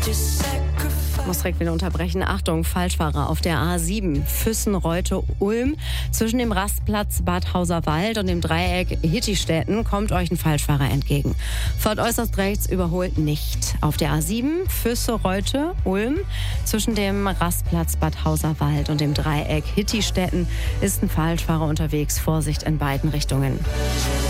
Muss direkt wieder unterbrechen. Achtung, Falschfahrer auf der A7 Füssen-Reute-Ulm. Zwischen dem Rastplatz Bad Hauserwald und dem Dreieck Hittistätten kommt euch ein Falschfahrer entgegen. Fahrt äußerst rechts, überholt nicht. Auf der A7 Füsse-Reute-Ulm. Zwischen dem Rastplatz Bad Hauserwald und dem Dreieck Hittistätten ist ein Falschfahrer unterwegs. Vorsicht in beiden Richtungen.